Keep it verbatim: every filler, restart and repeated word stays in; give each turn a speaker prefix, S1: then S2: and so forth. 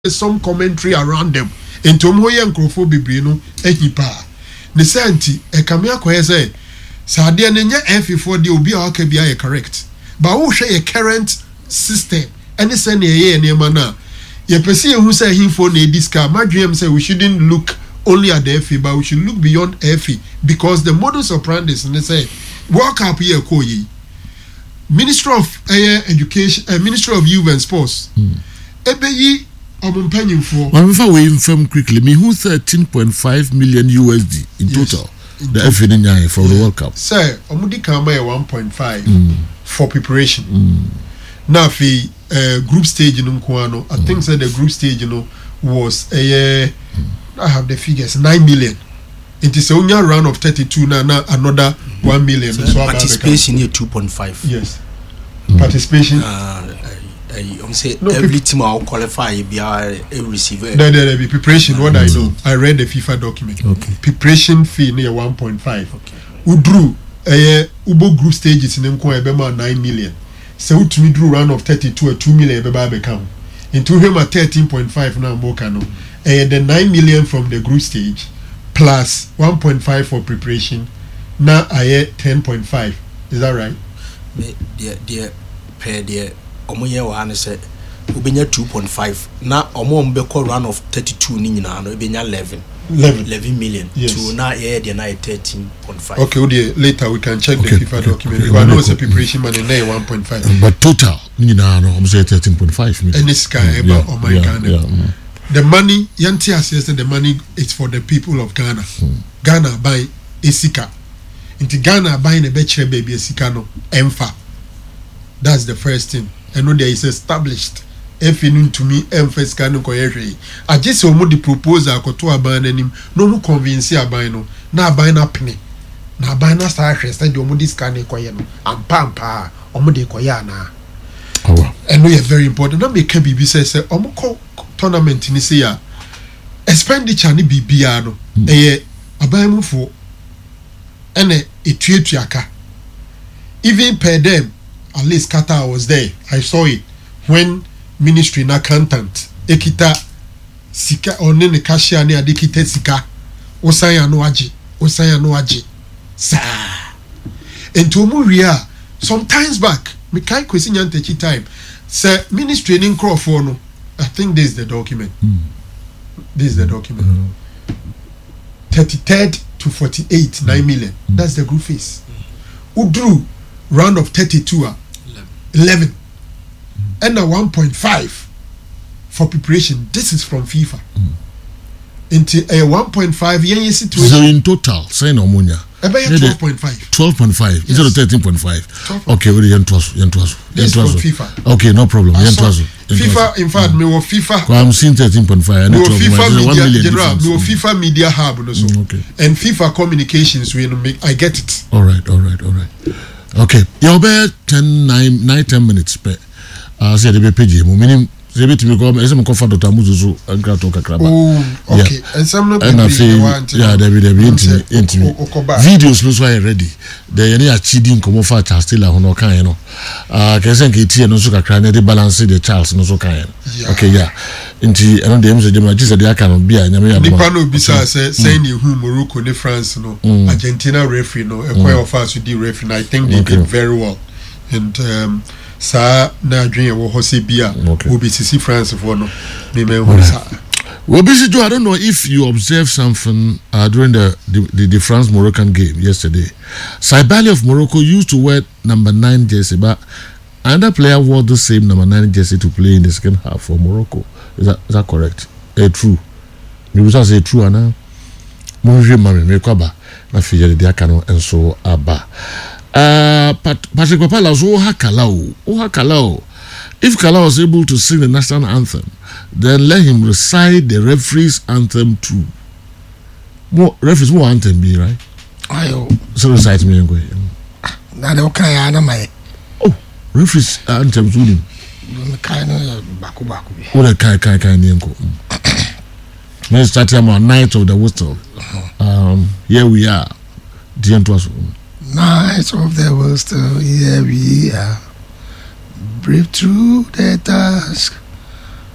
S1: some commentary around them. Into moye nkrofo bebre no ehipa. Ne senti e kamia koye say sade ne nya F four de obi a waka bia ye correct. But wo hwe ye current system any say na ye ne ma na ye pese ye hu say himfo na ediska madwem say we shouldn't look only at the F I, but we should look beyond F I because the modus operandi is ne say work up here ko yi Ministry of uh, Education uh, Ministry of Youth and Sports mm. ebe yi omumpanyim for
S2: one fa we inform quickly me who thirteen point five million U S D in yes. total in the F I nyai for yeah. the World Cup
S1: sir omudi kan ma one point five
S2: mm.
S1: for preparation
S2: mm.
S1: now fi uh, group stage no nko ano I mm. think say the group stage no was a uh, mm. I have the figures nine million. It is only a round of thirty-two now, now another mm-hmm. one million.
S3: So so participation here two point five.
S1: Yes. Mm-hmm. Participation.
S3: Uh, I, I, I say no, every team will qualify be a receiver.
S1: There there be preparation. Uh, what mm-hmm. I know, I read the FIFA document.
S2: Okay.
S1: Preparation fee near one point five.
S3: Okay.
S1: Udru eh ubo group stages in nko ebema nine million. So utumi drew round of thirty-two a two million ebeba become. Into him at thirteen point five now moka no. Eh the nine million from the group stage. Plus one point five for preparation. Now I get ten point five. Is that right?
S3: Me dear dear per dear omo ye wa na say obenya two point five. Na omo mbeko run of thirty-two ni nyina no obenya eleven.
S1: eleven.
S3: eleven million.
S1: Yes.
S3: To now yeah dey na thirteen point five.
S1: Okay, okay, later we can check
S2: okay,
S1: the FIFA
S2: okay,
S1: document.
S2: okay,
S1: But I know
S2: okay,
S1: it's a preparation money now one point five.
S2: But total ni nyina no omo say thirteen point five million.
S1: And this guy
S2: mm, yeah,
S1: oh my
S2: yeah,
S1: God.
S2: Yeah, mm.
S1: The money, Yanti has said the money is for the people of Ghana.
S2: Hmm.
S1: Ghana buy Esika. Into Ghana buying a betchere baby Esika no Emfa. That's the first thing. And when there is established. If you to me, Emfa Ghana koyere. I just want the proposal to aban him. No who convince ya buy no. Na buy na penny. Na buy na star request. You want this Ghana koyeno. Am pam pa. Omo de koyana.
S2: Oh wow.
S1: And we are very important. Now make B B say say omo ko tournament ni say ya expenditure ni bibia no eh aban for ene etuetuaka even per them at least Qatar was there. I saw it when ministry na accountant ekita sika one ne cashier ne adekita sika osan ya no age osan ya no age sa ento mu ria sometimes back me kai kwesi nyantechi time say ministry ni nkrofo no I think this is the document.
S2: Mm.
S1: This is the document.
S2: Mm.
S1: thirty-third to forty-eight, mm. nine million. Mm. That's the group phase. Mm. Udru, round of thirty-two, uh, eleven. Mm. And a one point five for preparation. This is from FIFA.
S2: Mm.
S1: Into a one point five year situation.
S2: So in total, say no money.
S1: About twelve point five.
S2: twelve point five yes. Instead of thirteen point five. Okay, we yen twaso, yen twaso.
S1: This from FIFA.
S2: Okay, no problem. Yen twaso.
S1: FIFA, in fact, me wa FIFA.
S2: I'm seeing thirteen point five.
S1: Me wa FIFA media general, me wa FIFA media hub no so.
S2: Mm, okay.
S1: And FIFA communications we make. I get it.
S2: All right, all right, all right. Okay, you be ten, nine, nine, ten minutes per. Uh, say the be page. Mo meaning. Say bit me come. Ese me come for Doctor Muzuzu and grant talk akraba.
S1: Oh, okay. Yeah. And some no be
S2: want. Yeah, there be there be intimate, intimate. Videos no so are ready. There any achieving come for Charles Taylor hono kan you know. Ah, kesen ke tie no so kakra na dey balance the Charles no so kan. Okay, yeah. Inti eno dey mse jema Jesus dey aka no bia nyame ya.
S1: Nipa no bisa say saying you who Morocco ne France no Argentina referee no e quite of us the referee. I think they did very well. And um sa na adwen wo hose bia wo be sisi France for no me me ho sa.
S2: Well, basically, I don't know if you observed something uh, during the, the, the, the France-Moroccan game yesterday. Saibali of Morocco used to wear number nine jersey, but another player wore the same number nine jersey to play in the second half for Morocco. Is that is that correct? Eh, true. Me was say true, Anna. Monje mami me kwaba na fije de akano enso aba. Uh, Patrick Papala so hakalao, o hakalao. If Kala was able to sing the national anthem, then let him recite the referee's anthem too. More referees more anthem be right?
S4: Ayo.
S2: So recite me and go.
S4: Na de okay ya na mai.
S2: Oh, referees anthem too.
S4: Me kai na baku baku bi.
S2: O the kai kai kai ni enko. Let's start here on Night of the Whistle. Um, here we are. The end was
S4: Night of the Whistle. Here we are. Brave through the task.